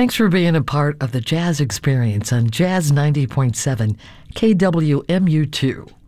Thanks for being a part of the Jazz Experience on Jazz 90.7 KWMU2.